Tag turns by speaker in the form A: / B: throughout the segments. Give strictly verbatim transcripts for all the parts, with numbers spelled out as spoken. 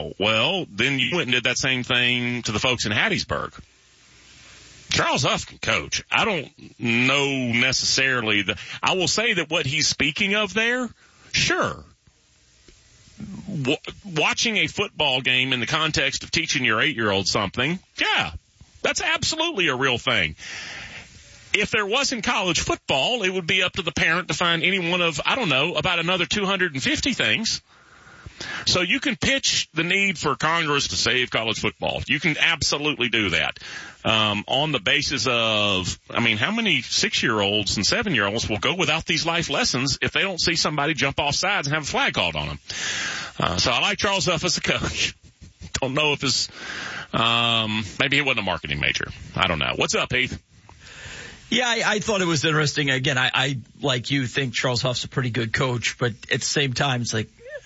A: wow. Well, then you went and did that same thing to the folks in Hattiesburg. Charles Huff can coach. I don't know necessarily the, I will say that what he's speaking of there, sure. W- watching a football game in the context of teaching your eight-year-old something, yeah, that's absolutely a real thing. If there wasn't college football, it would be up to the parent to find any one of, I don't know, about another two hundred fifty things. So you can pitch the need for Congress to save college football. You can absolutely do that. Um, on the basis of, I mean, how many six-year-olds and seven-year-olds will go without these life lessons if they don't see somebody jump off sides and have a flag called on them? Uh, so I like Charles Huff as a coach. Don't know if his, um, maybe he wasn't a marketing major. I don't know. What's up, Heath?
B: Yeah, I, I thought it was interesting. Again, I, I, like you, think Charles Huff's a pretty good coach, but at the same time, it's like,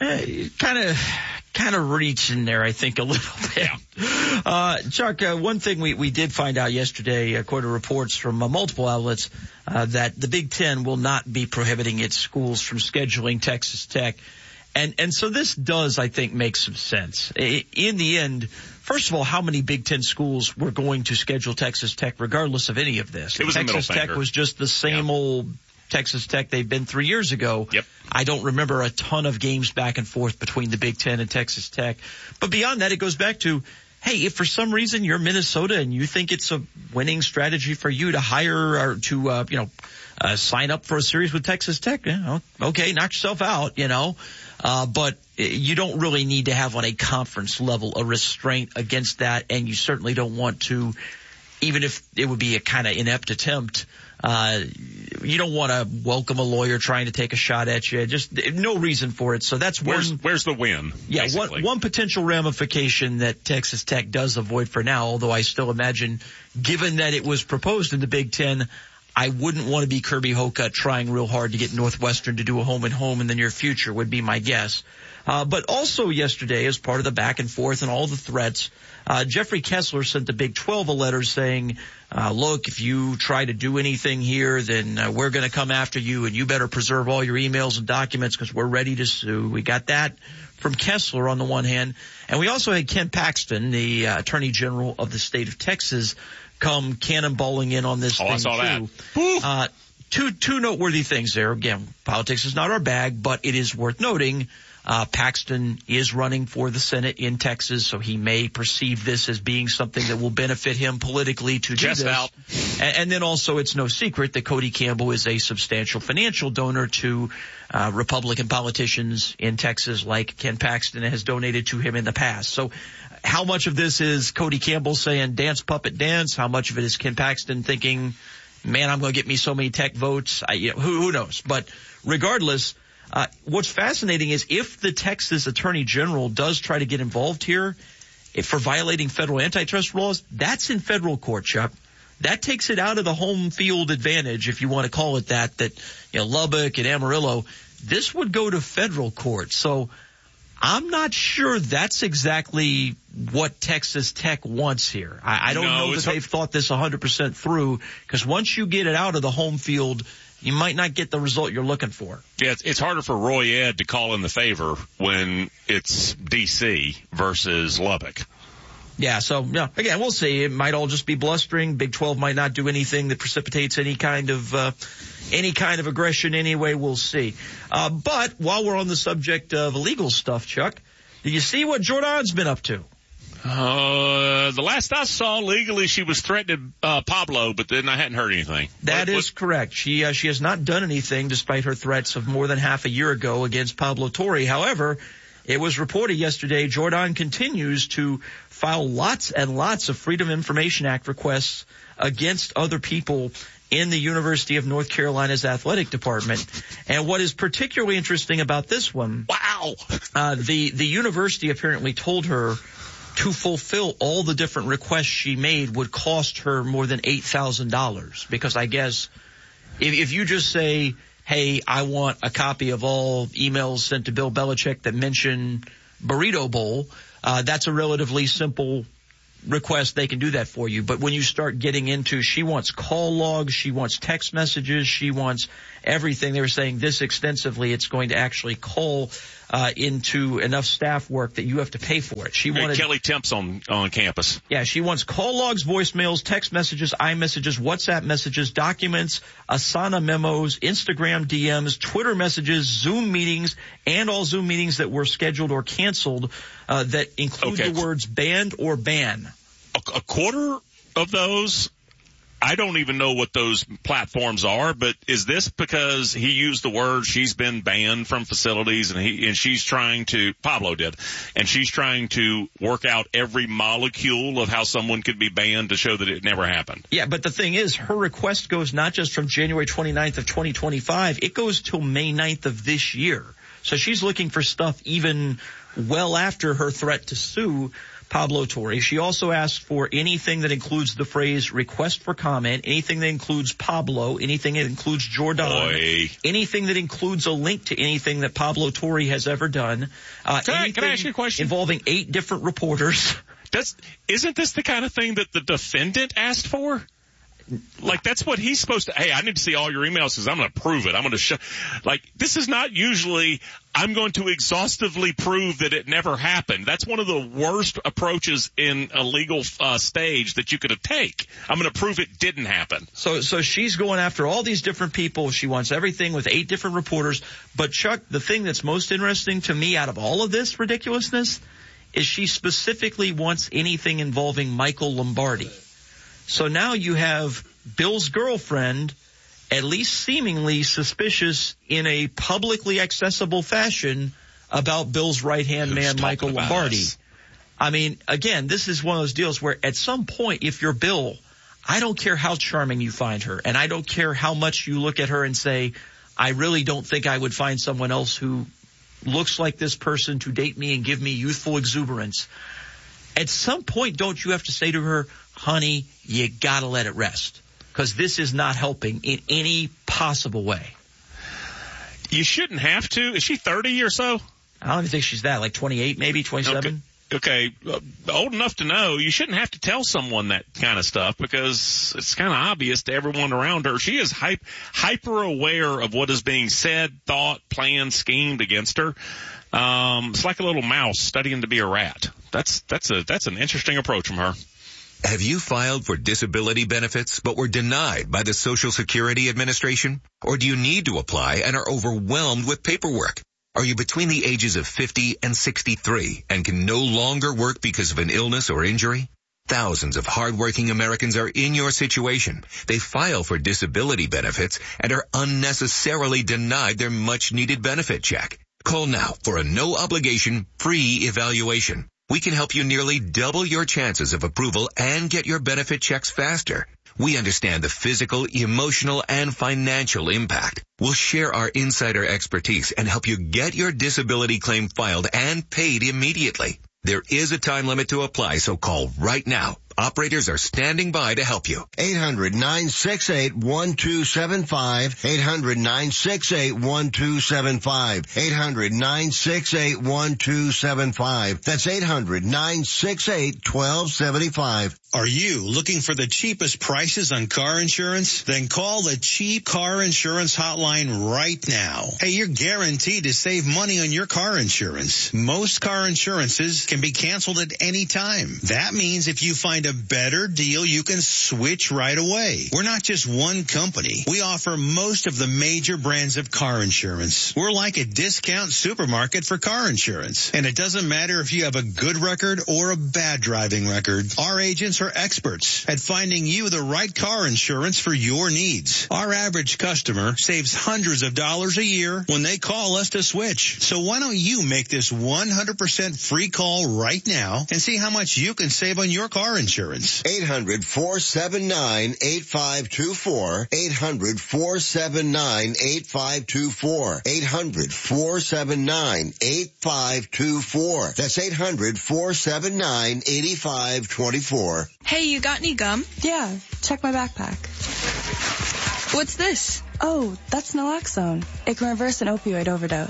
B: kind of, kind of reaching there, I think, a little bit.
A: Yeah.
B: Uh, Chuck, uh, one thing we, we did find out yesterday, according to reports from uh, multiple outlets, uh, that the Big Ten will not be prohibiting its schools from scheduling Texas Tech. And, and so this does, I think, make some sense. In the end, first of all, how many Big Ten schools were going to schedule Texas Tech regardless of any of this?
A: It was
B: Texas
A: a middle
B: Tech
A: finger.
B: was just the same
A: yeah.
B: old Texas Tech they've been three years ago.
A: Yep.
B: I don't remember a ton of games back and forth between the Big Ten and Texas Tech. But beyond that, it goes back to, hey, if for some reason you're Minnesota and you think it's a winning strategy for you to hire or to, uh, you know, uh, sign up for a series with Texas Tech, you know, okay, knock yourself out, you know. Uh, but you don't really need to have on a conference level a restraint against that, and you certainly don't want to, even if it would be a kind of inept attempt, uh, you don't want to welcome a lawyer trying to take a shot at you. Just no reason for it. So that's
A: where's,
B: one.
A: Where's the win?
B: Yeah, one, one potential ramification that Texas Tech does avoid for now, although I still imagine, given that it was proposed in the Big Ten, I wouldn't want to be Kirby Hocutt trying real hard to get Northwestern to do a home and home in the near future would be my guess. Uh, but also yesterday, as part of the back and forth and all the threats, uh, Jeffrey Kessler sent the Big twelve a letter saying, uh, look, if you try to do anything here, then uh, we're going to come after you, and you better preserve all your emails and documents because we're ready to sue. We got that from Kessler on the one hand. And we also had Ken Paxton, the uh, Attorney General of the state of Texas, come cannonballing in on this
A: oh,
B: thing
A: I saw
B: too.
A: That.
B: Uh, two, two noteworthy things there. Again, politics is not our bag, but it is worth noting. Uh, Paxton is running for the Senate in Texas, so he may perceive this as being something that will benefit him politically to do
A: Just
B: this.
A: out.
B: And, and then also it's no secret that Cody Campbell is a substantial financial donor to uh, Republican politicians in Texas, like Ken Paxton has donated to him in the past. So how much of this is Cody Campbell saying dance, puppet, dance? How much of it is Ken Paxton thinking, man, I'm going to get me so many tech votes? I, you know, who, who knows? But regardless, Uh, what's fascinating is if the Texas Attorney General does try to get involved here if for violating federal antitrust laws, that's in federal court, Chuck. That takes it out of the home field advantage, if you want to call it that, that, you know, Lubbock and Amarillo. This would go to federal court. So I'm not sure that's exactly what Texas Tech wants here. I, I don't
A: no,
B: know that they've thought this one hundred percent through, because once you get it out of the home field, you might not get the result you're looking for.
A: Yeah, it's, it's harder for Roy Ed to call in the favor when it's D C versus Lubbock.
B: Yeah, so, yeah, again, we'll see. It might all just be blustering. Big twelve might not do anything that precipitates any kind of, uh, any kind of aggression anyway. We'll see. Uh, but while we're on the subject of illegal stuff, Chuck, did you see what Jordan's been up to?
A: Uh, the last I saw, legally, she was threatening uh, Pablo, but then I hadn't heard anything.
B: That
A: what,
B: is
A: what?
B: correct. She uh, she has not done anything despite her threats of more than half a year ago against Pablo Torre. However, it was reported yesterday Jordan continues to file lots and lots of Freedom of Information Act requests against other people in the University of North Carolina's athletic department. And what is particularly interesting about this one,
A: wow,
B: uh, the the university apparently told her to fulfill all the different requests she made would cost her more than eight thousand dollars. Because I guess if, if you just say, hey, I want a copy of all emails sent to Bill Belichick that mention Burrito Bowl, uh, that's a relatively simple request, they can do that for you. But when you start getting into, she wants call logs, she wants text messages, she wants everything. They were saying this extensively, it's going to actually call uh, into enough staff work that you have to pay for it. She
A: hey,
B: wanted
A: Kelly Temp's on on campus.
B: Yeah, she wants call logs, voicemails, text messages, iMessages, WhatsApp messages, documents, Asana memos, Instagram D Ms, Twitter messages, Zoom meetings, and all Zoom meetings that were scheduled or canceled uh, that include
A: okay.
B: the words banned or ban.
A: A, a quarter of those, I don't even know what those platforms are, but is this because he used the word she's been banned from facilities and he, and she's trying to, Pablo did, and she's trying to work out every molecule of how someone could be banned to show that it never happened?
B: Yeah, but the thing is, her request goes not just from January twenty-ninth of twenty twenty-five, it goes till May ninth of this year. So she's looking for stuff even well after her threat to sue Pablo Torre. She also asked for anything that includes the phrase request for comment, anything that includes Pablo, anything that includes Jordan,
A: Boy.
B: anything that includes a link to anything that Pablo Torre has ever done. Uh,
A: can, I, can I ask you a question?
B: Involving eight different reporters.
A: Does, isn't this the kind of thing that the defendant asked for? Like, that's what he's supposed to, hey, I need to see all your emails because I'm going to prove it. I'm going to show, like, this is not usually, I'm going to exhaustively prove that it never happened. That's one of the worst approaches in a legal uh, stage that you could take. I'm going to prove it didn't happen.
B: So, so she's going after all these different people. She wants everything with eight different reporters. But Chuck, the thing that's most interesting to me out of all of this ridiculousness is she specifically wants anything involving Michael Lombardi. So now you have Bill's girlfriend, at least seemingly suspicious in a publicly accessible fashion about Bill's right-hand
A: Who's
B: man, Michael Lombardi.
A: Us?
B: I mean, again, this is one of those deals where at some point, if you're Bill, I don't care how charming you find her, and I don't care how much you look at her and say, I really don't think I would find someone else who looks like this person to date me and give me youthful exuberance. At some point, don't you have to say to her, honey, you gotta let it rest, because this is not helping in any possible way.
A: You shouldn't have to. Is she thirty or so?
B: I don't even think she's that, like twenty-eight maybe, twenty-seven.
A: Okay, okay. Uh, old enough to know. You shouldn't have to tell someone that kind of stuff because it's kind of obvious to everyone around her. She is hype, hyper aware of what is being said, thought, planned, schemed against her. Um, it's like a little mouse studying to be a rat. That's, that's a, that's an interesting approach from her.
C: Have you filed for disability benefits but were denied by the Social Security Administration? Or do you need to apply and are overwhelmed with paperwork? Are you between the ages of fifty and sixty-three and can no longer work because of an illness or injury? Thousands of hardworking Americans are in your situation. They file for disability benefits and are unnecessarily denied their much-needed benefit check. Call now for a no-obligation, free evaluation. We can help you nearly double your chances of approval and get your benefit checks faster. We understand the physical, emotional, and financial impact. We'll share our insider expertise and help you get your disability claim filed and paid immediately. There is a time limit to apply, so call right now. Operators are standing by to help you.
D: eight hundred nine six eight one two seven five. eight hundred nine six eight one two seven five. eight hundred nine six eight one two seven five. That's eight hundred nine six eight one two seven five.
E: Are you looking for the cheapest prices on car insurance? Then call the Cheap Car Insurance Hotline right now. Hey, you're guaranteed to save money on your car insurance. Most car insurances can be canceled at any time. That means if you find a better deal, you can switch right away. We're not just one company. We offer most of the major brands of car insurance. We're like a discount supermarket for car insurance. And it doesn't matter if you have a good record or a bad driving record. Our agents are experts at finding you the right car insurance for your needs. Our average customer saves hundreds of dollars a year when they call us to switch. So why don't you make this one hundred percent free call right now and see how much you can save on your car insurance.
D: eight hundred four seven nine eight five two four. eight hundred four seven nine eight five two four. eight hundred four seven nine eight five two four. That's eight hundred four seven nine eight five two four.
F: Hey, you got any gum?
G: Yeah, check my backpack.
F: What's this?
G: Oh, that's naloxone. It can reverse an opioid overdose.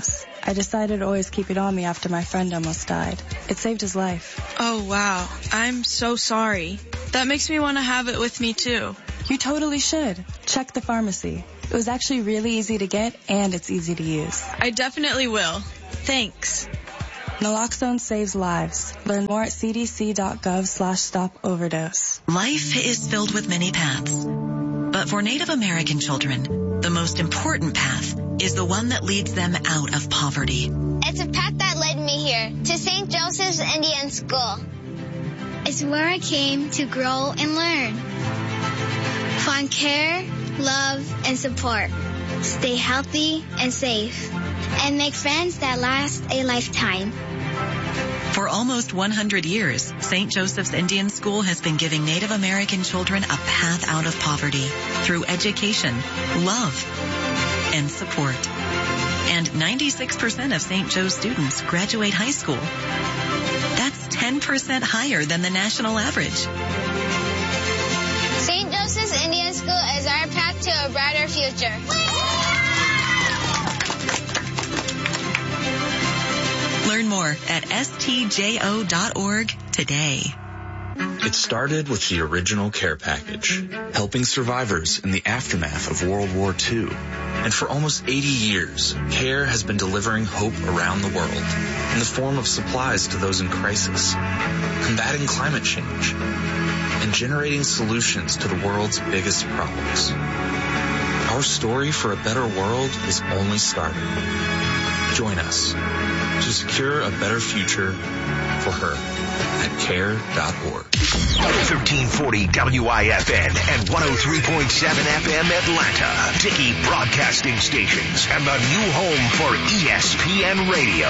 G: I decided to always keep it on me after my friend almost died. It saved his life.
F: Oh, wow. I'm so sorry. That makes me want to have it with me, too.
G: You totally should. Check the pharmacy. It was actually really easy to get, and it's easy to use.
F: I definitely will. Thanks.
G: Naloxone saves lives. Learn more at cdc.gov slash stop overdose.
H: Life is filled with many paths. But for Native American children, the most important path is the one that leads them out of poverty.
I: It's a path that led me here, to Saint Joseph's Indian School. It's where I came to grow and learn. Find care, love, and support. Stay healthy and safe. And make friends that last a lifetime.
H: For almost one hundred years, Saint Joseph's Indian School has been giving Native American children a path out of poverty through education, love, and support. And ninety-six percent of Saint Joe's students graduate high school. That's ten percent higher than the national average.
I: Saint Joseph's Indian School is our path to a brighter future.
H: Learn more at S T J O dot org today.
J: It started with the original care package, helping survivors in the aftermath of World War Two. And for almost eighty years, CARE has been delivering hope around the world in the form of supplies to those in crisis, combating climate change, and generating solutions to the world's biggest problems. Our story for a better world is only starting. Join us to secure a better future for her at care dot org.
K: thirteen forty W I F N and one oh three point seven F M Atlanta. Dickey Broadcasting Stations and the new home for E S P N Radio.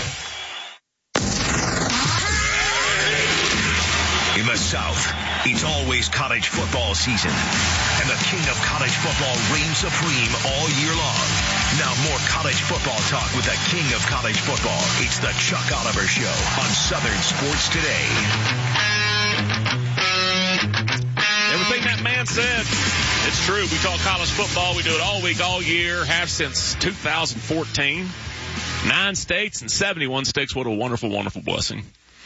K: In the South, it's always college football season, and the king of college football reigns supreme all year long. Now more college football talk with the king of college football. It's the Chuck Oliver Show on Southern Sports Today.
A: Everything that man said, it's true. We talk college football. We do it all week, all year, have since two thousand fourteen. Nine states and seventy-one states. What a wonderful, wonderful blessing.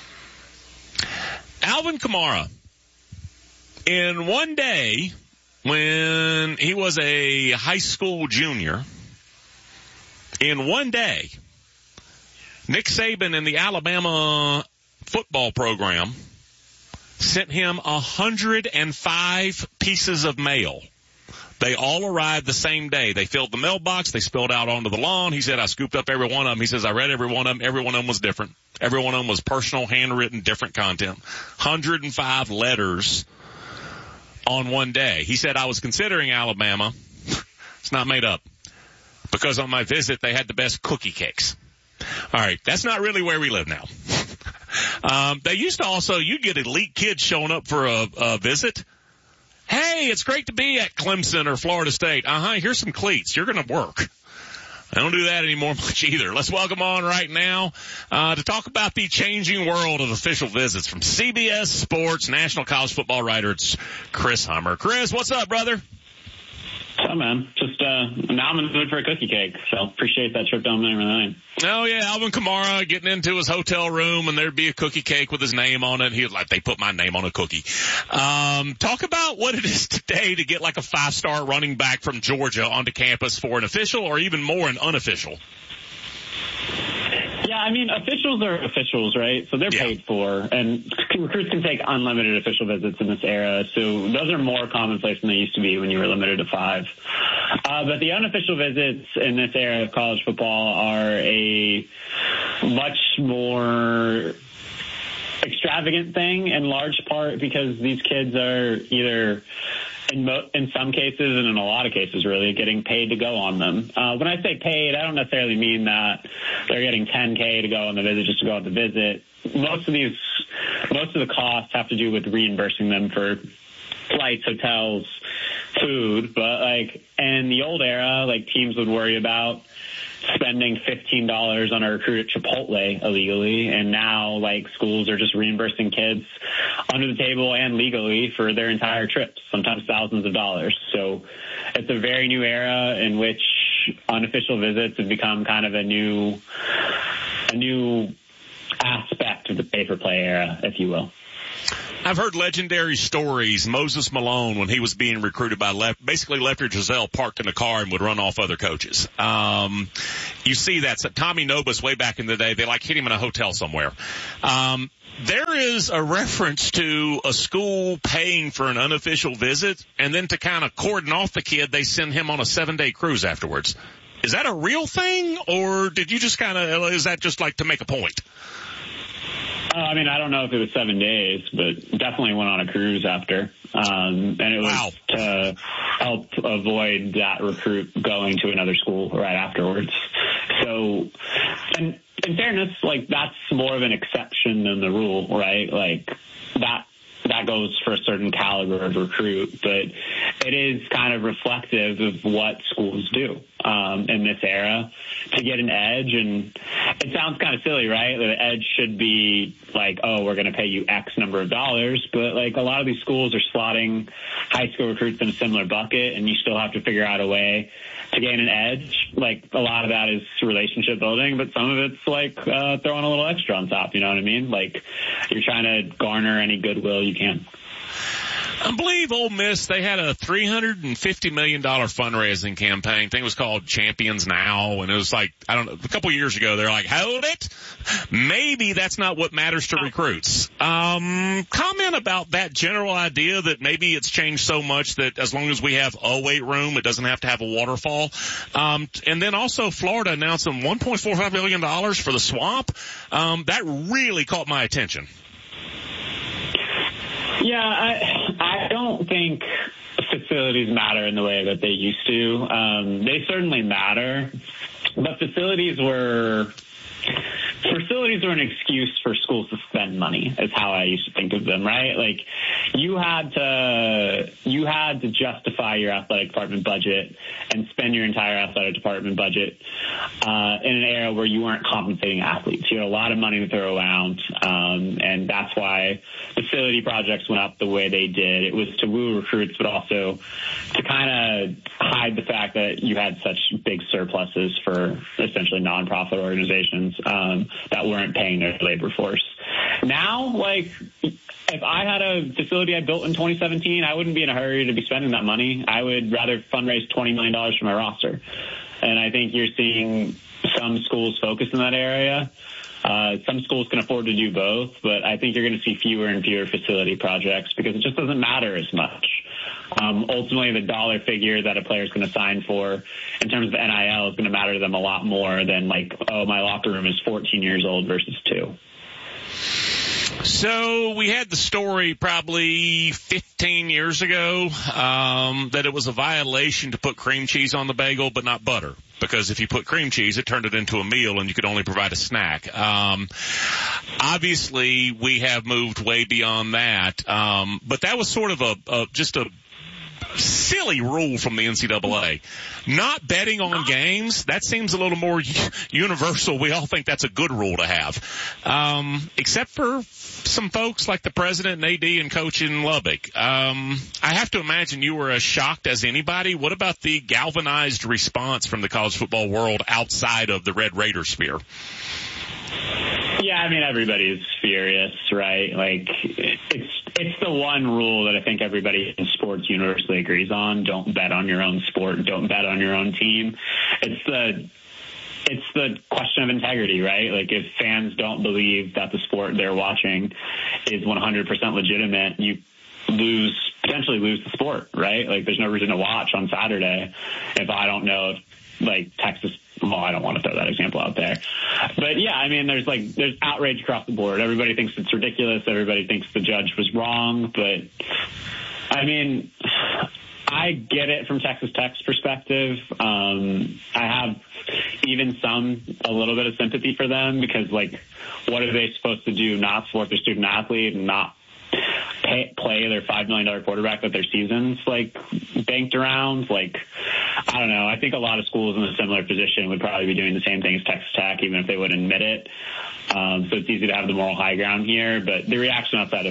A: Alvin Kamara, in one day when he was a high school junior, in one day, Nick Saban and the Alabama football program sent him one hundred five pieces of mail. They all arrived the same day. They filled the mailbox. They spilled out onto the lawn. He said, I scooped up every one of them. He says, I read every one of them. Every one of them was different. Every one of them was personal, handwritten, different content. one hundred five letters on one day. He said, I was considering Alabama. It's not made up. Because on my visit, they had the best cookie cakes. All right. That's not really where we live now. um, they used to also, you'd get elite kids showing up for a, a visit. Hey, it's great to be at Clemson or Florida State. Uh-huh, here's some cleats. You're going to work. I don't do that anymore much either. Let's welcome on right now uh, to talk about the changing world of official visits from C B S Sports national college football writer. It's Chris Hummer. Chris, what's up, brother?
L: So, man, just uh, now I'm in the mood for a cookie cake, so appreciate that trip down memory lane.
A: Oh, yeah, Alvin Kamara getting into his hotel room, and there'd be a cookie cake with his name on it. He was like, they put my name on a cookie. Um, talk about what it is today to get like a five-star running back from Georgia onto campus for an official or even more an unofficial.
L: Yeah, I mean, officials are officials, right? So they're yeah. paid for, and recruits can take unlimited official visits in this era. So those are more commonplace than they used to be when you were limited to five. Uh, but the unofficial visits in this era of college football are a much more extravagant thing, in large part because these kids are either in, mo- in some cases and in a lot of cases really getting paid to go on them. Uh, when I say paid, I don't necessarily mean that they're getting ten K to go on the visit just to go on the visit. Most of these, most of the costs have to do with reimbursing them for flights, hotels, food. But like in the old era, like teams would worry about spending fifteen dollars on a recruit at Chipotle illegally, and now like schools are just reimbursing kids under the table and legally for their entire trips, sometimes thousands of dollars. So it's a very new era in which unofficial visits have become kind of a new, a new aspect of the pay-for-play era, if you will.
A: I've heard legendary stories. Moses Malone, when he was being recruited by left, basically Lefty Driesell parked in a car and would run off other coaches. Um, you see that. So Tommy Nobis, way back in the day, they like hit him in a hotel somewhere. Um, there is a reference to a school paying for an unofficial visit, and then to kind of cordon off the kid, they send him on a seven-day cruise afterwards. Is that a real thing, or did you just kind of, is that just like to make a point?
L: Uh, I mean, I don't know if it was seven days, but definitely went on a cruise after. Um, and it was wow. to help avoid that recruit going to another school right afterwards. So, and in fairness, like, that's more of an exception than the rule, right? Like, that that goes for a certain caliber of recruit, but it is kind of reflective of what schools do um, in this era to get an edge. And it sounds kind of silly, right? The edge should be like, oh, we're going to pay you X number of dollars, but like a lot of these schools are slotting high school recruits in a similar bucket, and you still have to figure out a way to gain an edge. Like, a lot of that is relationship building, but some of it's like uh, throwing a little extra on top, you know what I mean? Like, you're trying to garner any goodwill you can.
A: I believe Ole Miss, they had a three hundred fifty million dollars fundraising campaign. I think it was called Champions Now, and it was like, I don't know, a couple years ago, they're like, hold it. Maybe that's not what matters to recruits. Um, comment about that general idea that maybe it's changed so much that as long as we have a weight room, it doesn't have to have a waterfall. Um, and then also Florida announcing one point four five billion dollars for the swamp. Um, that really caught my attention.
L: Yeah, I, I don't think facilities matter in the way that they used to. Um, they certainly matter, but facilities were facilities were an excuse for schools to spend money, is how I used to think of them, right? Like, you had to you had to justify your athletic department budget and spend your entire athletic department budget uh, in an era where you weren't compensating athletes. You had a lot of money to throw around, um, and that's why facility projects went up the way they did. It was to woo recruits, but also to kind of hide the fact that you had such big surpluses for essentially nonprofit organizations um, that weren't paying their labor force. Now, like, if I had a facility I built in twenty seventeen, I wouldn't be in a hurry to be spending that money. I would rather fundraise twenty million dollars for my roster. And I think you're seeing some schools focus in that area. Uh, some schools can afford to do both, but I think you're going to see fewer and fewer facility projects because it just doesn't matter as much. Um, ultimately, the dollar figure that a player is going to sign for in terms of N I L is going to matter to them a lot more than, like, oh, my locker room is fourteen years old versus two.
A: So we had the story probably fifteen years ago um, that it was a violation to put cream cheese on the bagel but not butter, because if you put cream cheese, it turned it into a meal and you could only provide a snack. Um, obviously, we have moved way beyond that, um, but that was sort of a, a just a silly rule from the N C double A. Not betting on games, that seems a little more universal. We all think that's a good rule to have. Um, except for some folks like the president and A D and coach in Lubbock. Um, I have to imagine you were as shocked as anybody. What about the galvanized response from the college football world outside of the Red Raider sphere?
L: Yeah, I mean, everybody's furious, right? Like, it's it's the one rule that I think everybody in sports universally agrees on. Don't bet on your own sport. Don't bet on your own team. It's the it's the question of integrity, right? Like, if fans don't believe that the sport they're watching is one hundred percent legitimate, you lose potentially lose the sport, right? Like, there's no reason to watch on Saturday if I don't know if, like, Texas. Well, I don't want to throw that example out there. But, yeah, I mean, there's, like, there's outrage across the board. Everybody thinks it's ridiculous. Everybody thinks the judge was wrong. But, I mean, I get it from Texas Tech's perspective. Um, I have even some, a little bit of sympathy for them because, like, what are they supposed to do? Not support their student athlete and not pay, play their five million dollars quarterback that their season's, like, banked around? Like, I don't know. I think a lot of schools in a similar position would probably be doing the same thing as Texas Tech, even if they wouldn't admit it. Um, so it's easy to have the moral high ground here. But the reaction outside of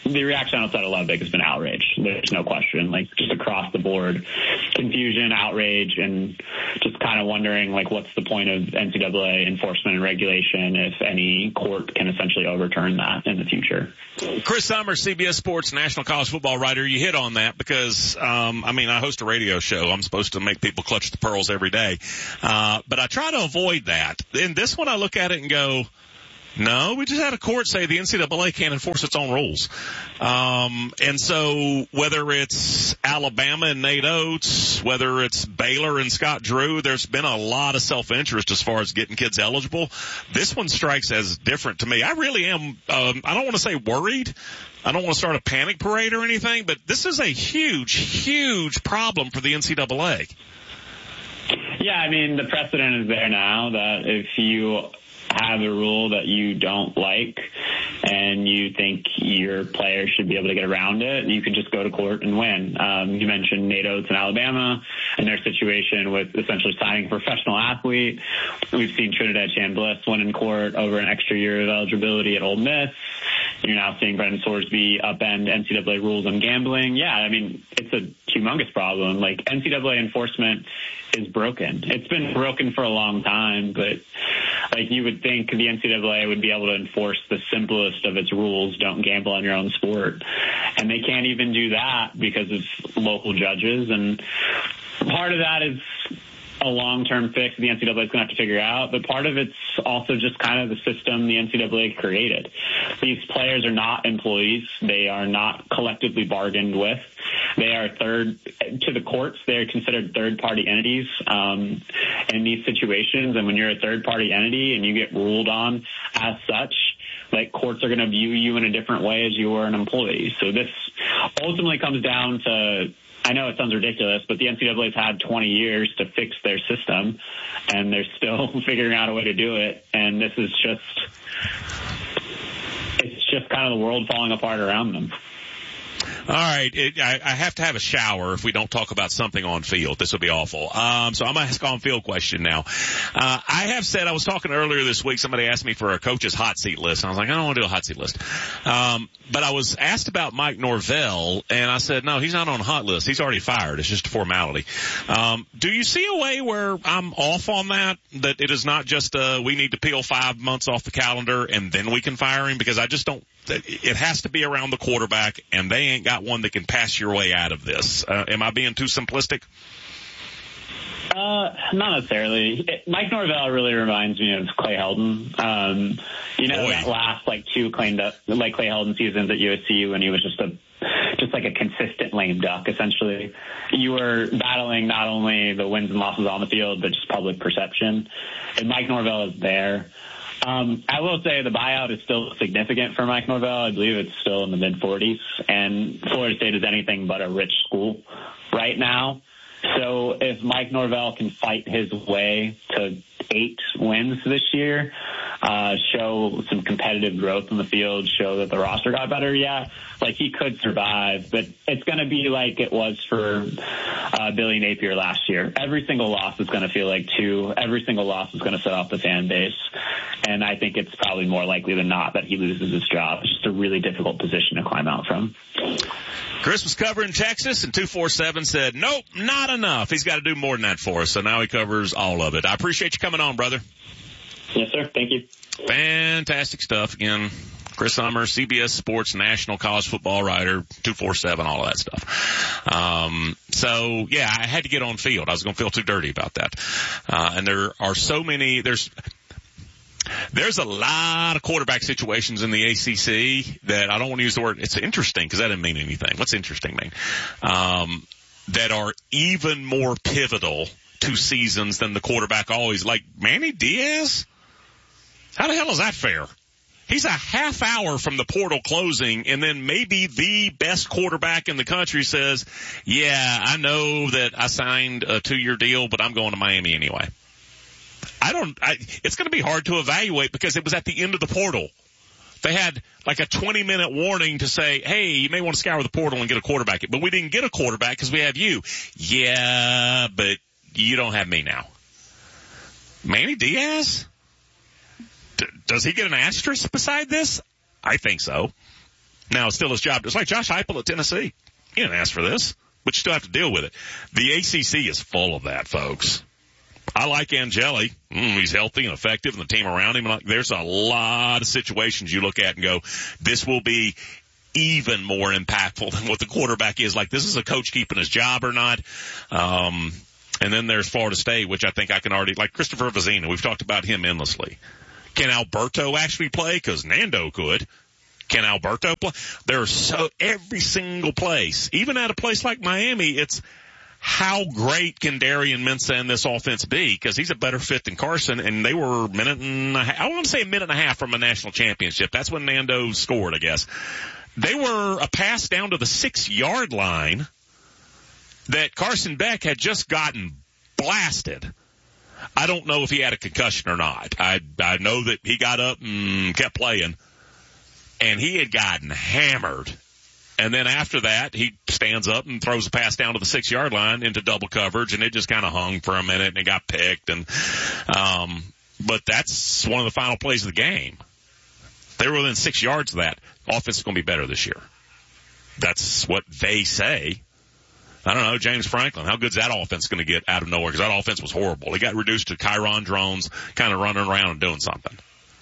L: the reaction outside of Lubbock has been outrage. There's no question, like just across the board, confusion, outrage, and just kind of wondering, like, what's the point of N C double A enforcement and regulation if any court can essentially overturn that in the future?
A: Chris Summers, C B S Sports National College Football writer, you hit on that because, um, I mean, I host a radio show. I'm supposed to make people clutch the pearls every day. Uh, but I try to avoid that. In this one, I look at it and go, no, we just had a court say the N C double A can't enforce its own rules. Um, and so whether it's Alabama and Nate Oates, whether it's Baylor and Scott Drew, there's been a lot of self-interest as far as getting kids eligible. This one strikes as different to me. I really am, um, I don't want to say worried. I don't want to start a panic parade or anything, but this is a huge, huge problem for the N C double A.
L: Yeah, I mean, the precedent is there now that if you have a rule that you don't like and you think your players should be able to get around it, you can just go to court and win. Um, you mentioned Nate Oates in Alabama and their situation with essentially signing a professional athlete. We've seen Trinidad Chambliss win in court over an extra year of eligibility at Ole Miss. You're now seeing Brendan Sorsby upend N C double A rules on gambling. Yeah, I mean, it's a humongous problem. Like, N C double A enforcement is broken. It's been broken for a long time, but like you would think the N C double A would be able to enforce the simplest of its rules, don't gamble on your own sport. And they can't even do that because of local judges. And part of that is a long-term fix the N C double A is going to have to figure out, but part of it's also just kind of the system the N C double A created. These players are not employees. They are not collectively bargained with. They are third to the courts. They're considered third-party entities um, in these situations. And when you're a third-party entity and you get ruled on as such, like, courts are going to view you in a different way as you were an employee. So this ultimately comes down to, I know it sounds ridiculous, but the N C double A's had twenty years to fix their system, and they're still figuring out a way to do it. And this is just, it's just kind of the world falling apart around them.
A: All right, it, I, I have to have a shower if we don't talk about something on field. This will be awful. Um, so I'm going to ask on field question now. Uh, I have said, I was talking earlier this week, somebody asked me for a coach's hot seat list, and I was like, I don't want to do a hot seat list. Um, but I was asked about Mike Norvell, and I said, no, he's not on a hot list. He's already fired. It's just a formality. Um, do you see a way where I'm off on that, that it is not just uh, we need to peel five months off the calendar and then we can fire him? Because I just don't. It has to be around the quarterback, and they ain't got one that can pass your way out of this. Uh, am I being too simplistic?
L: Uh, not necessarily. Mike Norvell really reminds me of Clay Helton. Um, you know, Boy. that last like two cleaned up, like Clay Helton seasons at U S C when he was just a, just like a consistent lame duck, essentially. You were battling not only the wins and losses on the field, but just public perception. And Mike Norvell is there. Um, I will say the buyout is still significant for Mike Norvell. I believe it's still in the mid forties, and Florida State is anything but a rich school right now. So if Mike Norvell can fight his way to eight wins this year, uh, show some competitive growth in the field, show that the roster got better, yeah, like he could survive, but it's going to be like it was for uh, Billy Napier last year. Every single loss is going to feel like two. Every single loss is going to set off the fan base. And I think it's probably more likely than not that he loses his job. It's just a really difficult position to climb out from.
A: Chris was covering Texas, and two forty-seven said, nope, not enough. He's got to do more than that for us. So now he covers all of it. I appreciate you coming on, brother.
L: Yes, sir. Thank you.
A: Fantastic stuff. Again, Chris Summers, C B S Sports National College Football writer, two forty-seven, all of that stuff. Um, so, yeah, I had to get on field. I was going to feel too dirty about that. Uh, and there are so many, there's, There's a lot of quarterback situations in the A C C that I don't want to use the word, it's interesting because that didn't mean anything. What's interesting mean? Um, that are even more pivotal to seasons than the quarterback always. Like Manny Diaz? How the hell is that fair? He's a half hour from the portal closing, and then maybe the best quarterback in the country says, yeah, I know that I signed a two-year deal, but I'm going to Miami anyway. I don't, I, it's going to be hard to evaluate because it was at the end of the portal. They had like a twenty minute warning to say, hey, you may want to scour the portal and get a quarterback. But we didn't get a quarterback because we have you. Yeah, but you don't have me now. Manny Diaz? D- does he get an asterisk beside this? I think so. Now, it's still his job. It's like Josh Heupel at Tennessee. He didn't ask for this, but you still have to deal with it. The A C C is full of that, folks. I like Angeli. Mm, he's healthy and effective, and the team around him. There's a lot of situations you look at and go, this will be even more impactful than what the quarterback is. Like, this is a coach keeping his job or not. Um, and then there's Florida State, which I think I can already, like Christopher Vazina. We've talked about him endlessly. Can Alberto actually play? Because Nando could. Can Alberto play? There's so, every single place, even at a place like Miami, it's, how great can Darian Mensah in this offense be? Because he's a better fit than Carson, and they were a minute and a half, I want to say a minute and a half from a national championship. That's when Nando scored, I guess. They were a pass down to the six-yard line that Carson Beck had just gotten blasted. I don't know if he had a concussion or not. I, I know that he got up and kept playing, and he had gotten hammered. And then after that, he stands up and throws a pass down to the six-yard line into double coverage, and it just kind of hung for a minute, and it got picked. And um, but that's one of the final plays of the game. They were within six yards of that. Offense is going to be better this year. That's what they say. I don't know, James Franklin, how good's that offense going to get out of nowhere? Because that offense was horrible. He got reduced to Kyron Drones kind of running around and doing something.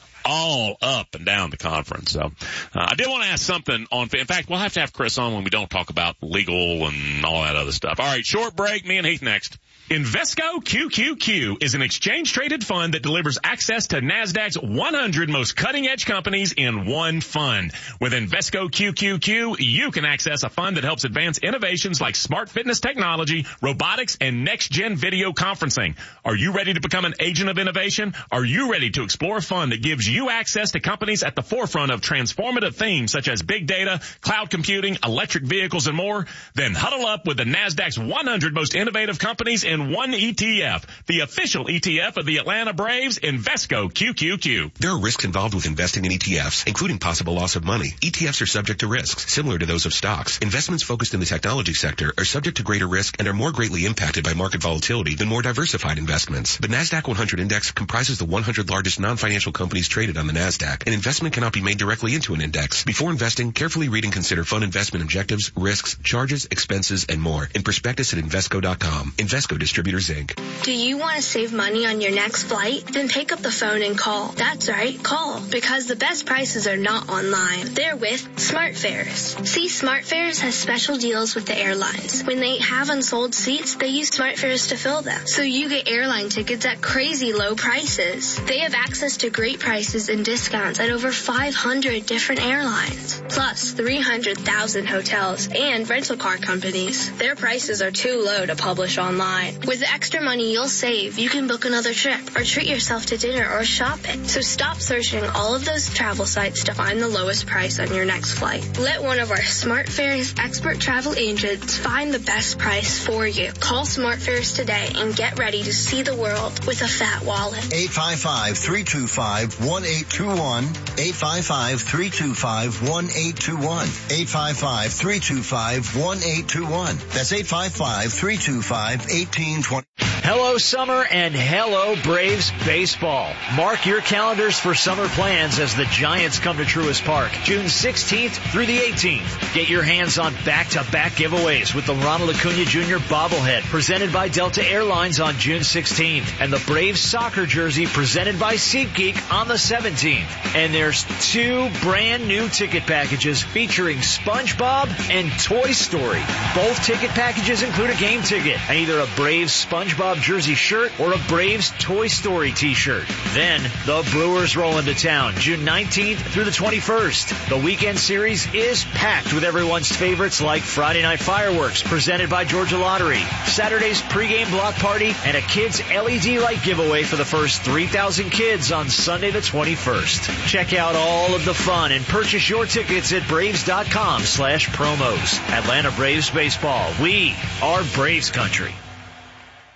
A: All up and down the conference. So, uh, I did want to ask something on, in fact, we'll have to have Chris on when we don't talk about legal and all that other stuff. All right, short break. Me and Heath next.
M: Invesco Q Q Q is an exchange-traded fund that delivers access to NASDAQ's one hundred most cutting-edge companies in one fund. With Invesco Q Q Q, you can access a fund that helps advance innovations like smart fitness technology, robotics, and next-gen video conferencing. Are you ready to become an agent of innovation? Are you ready to explore a fund that gives you access to companies at the forefront of transformative themes such as big data, cloud computing, electric vehicles, and more? Then huddle up with the NASDAQ's one hundred most innovative companies in one E T F, the official E T F of the Atlanta Braves, Invesco Q Q Q.
N: There are risks involved with investing in E T Fs, including possible loss of money. E T Fs are subject to risks, similar to those of stocks. Investments focused in the technology sector are subject to greater risk and are more greatly impacted by market volatility than more diversified investments. The NASDAQ one hundred Index comprises the one hundred largest non-financial companies traded on the NASDAQ. An investment cannot be made directly into an index. Before investing, carefully read and consider fund investment objectives, risks, charges, expenses, and more in prospectus at Invesco dot com. Invesco Distributors, Incorporated.
O: Do you want to save money on your next flight? Then pick up the phone and call. That's right, call. Because the best prices are not online. They're with SmartFares. See, SmartFares has special deals with the airlines. When they have unsold seats, they use SmartFares to fill them. So you get airline tickets at crazy low prices. They have access to great prices and discounts at over five hundred different airlines. Plus three hundred thousand hotels and rental car companies. Their prices are too low to publish online. With the extra money you'll save, you can book another trip or treat yourself to dinner or shopping. So stop searching all of those travel sites to find the lowest price on your next flight. Let one of our SmartFares expert travel agents find the best price for you. Call SmartFares today and get ready to see the world with a fat wallet.
D: eight five five, three two five, one eight two one. eight five five, three two five, one eight two one. eight five five, three two five, one eight two one. That's eight five five, three two five, one eight two one.
P: Hello, summer, and hello, Braves baseball. Mark your calendars for summer plans as the Giants come to Truist Park, June sixteenth through the eighteenth. Get your hands on back-to-back giveaways with the Ronald Acuna Junior bobblehead presented by Delta Airlines on June sixteenth, and the Braves soccer jersey presented by SeatGeek on the seventeenth. And there's two brand new ticket packages featuring SpongeBob and Toy Story. Both ticket packages include a game ticket and either a Braves SpongeBob jersey shirt or a Braves Toy Story t-shirt. Then the Brewers roll into town June nineteenth through the twenty-first. The weekend series is packed with everyone's favorites like Friday Night Fireworks presented by Georgia Lottery, Saturday's pregame block party, and a kids L E D light giveaway for the first three thousand kids on Sunday the twenty-first. Check out all of the fun and purchase your tickets at Braves.com slash promos. Atlanta Braves baseball. We are Braves country.